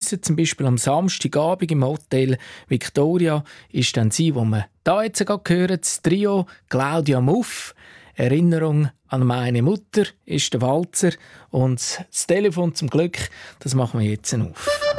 wissen, zum Beispiel am Samstagabend im Hotel Victoria ist dann sie, wo wir da jetzt gerade hören, das Trio Claudia Muff. Erinnerung an meine Mutter ist der Walzer und das Telefon zum Glück, das machen wir jetzt auf.